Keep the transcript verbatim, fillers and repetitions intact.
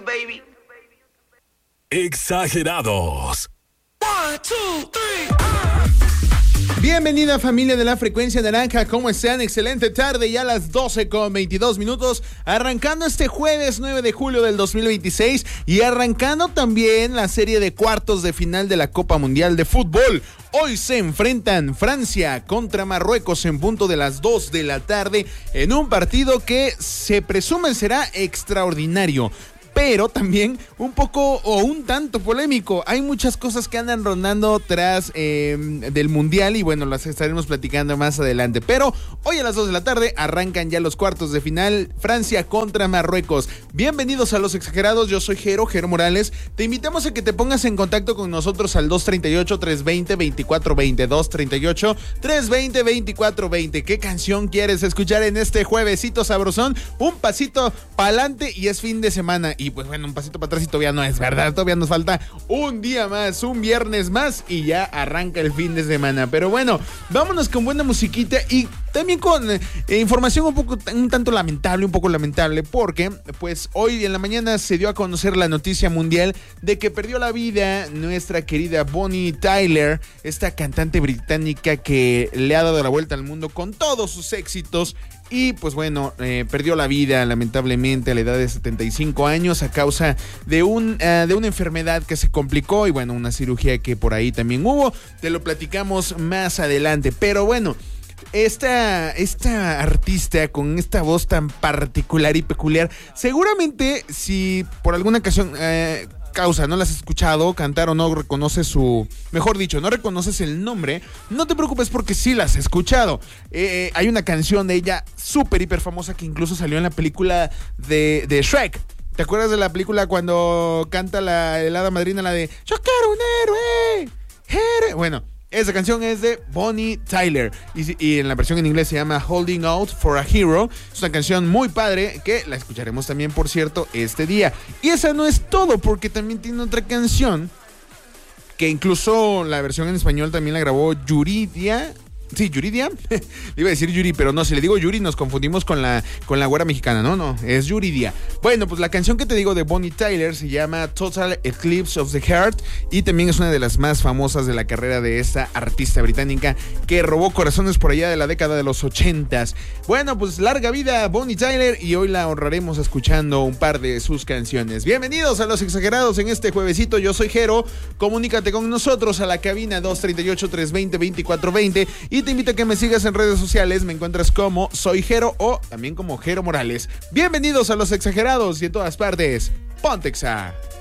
baby. Exagerados. One, two, three, Bienvenida familia de la Frecuencia Naranja, ¿cómo están? Excelente tarde, ya a las doce con veintidós minutos, arrancando este jueves nueve de julio del dos mil veintiséis y arrancando también la serie de cuartos de final de la Copa Mundial de Fútbol. Hoy se enfrentan Francia contra Marruecos en punto de las dos de la tarde en un partido que se presume será extraordinario, pero también un poco o un tanto polémico. Hay muchas cosas que andan rondando tras eh, del Mundial y bueno, las estaremos platicando más adelante. Pero hoy a las dos de la tarde arrancan ya los cuartos de final, Francia contra Marruecos. Bienvenidos a Los Exagerados, yo soy Jero, Jero Morales. Te invitamos a que te pongas en contacto con nosotros al dos treinta y ocho, trescientos veinte, veinticuatro veinte, dos treinta y ocho, trescientos veinte, veinticuatro veinte. ¿Qué canción quieres escuchar en este juevesito sabrosón? Un pasito pa'lante y es fin de semana. Y pues bueno, un pasito para atrás y todavía no es verdad, todavía nos falta un día más, un viernes más y ya arranca el fin de semana. Pero bueno, vámonos con buena musiquita y también con eh, información un poco, un tanto lamentable, un poco lamentable, porque pues hoy en la mañana se dio a conocer la noticia mundial de que perdió la vida nuestra querida Bonnie Tyler, esta cantante británica que le ha dado la vuelta al mundo con todos sus éxitos. Y pues bueno, eh, perdió la vida lamentablemente a la edad de setenta y cinco años a causa de, un, uh, de una enfermedad que se complicó y bueno, una cirugía que por ahí también hubo. Te lo platicamos más adelante, pero bueno, esta, esta artista con esta voz tan particular y peculiar, seguramente si por alguna ocasión... Eh, causa, no las has escuchado cantar o no reconoces su, mejor dicho, no reconoces el nombre, no te preocupes porque sí las has escuchado. Eh, hay una canción de ella súper hiper famosa que incluso salió en la película de, de Shrek. ¿Te acuerdas de la película cuando canta la helada madrina, la de Yo quiero un héroe, héroe? Bueno, esa canción es de Bonnie Tyler y, y en la versión en inglés se llama Holding Out for a Hero. Es una canción muy padre que la escucharemos también, por cierto, este día. Y esa no es todo, porque también tiene otra canción que incluso la versión en español también la grabó Yuridia. Sí, Yuridia. Le iba a decir Yuri, pero no, si le digo Yuri nos confundimos con la, con la güera mexicana. No, no, es Yuridia. Bueno, pues la canción que te digo de Bonnie Tyler se llama Total Eclipse of the Heart y también es una de las más famosas de la carrera de esta artista británica que robó corazones por allá de la década de los ochentas. Bueno, pues larga vida Bonnie Tyler y hoy la honraremos escuchando un par de sus canciones. Bienvenidos a Los Exagerados en este juevesito. Yo soy Jero. Comunícate con nosotros a la cabina dos treinta y ocho, trescientos veinte, veinticuatro veinte y te invito a que me sigas en redes sociales. Me encuentras como Soy Jero o también como Jero Morales. Bienvenidos a Los Exagerados y en todas partes, Pontexa.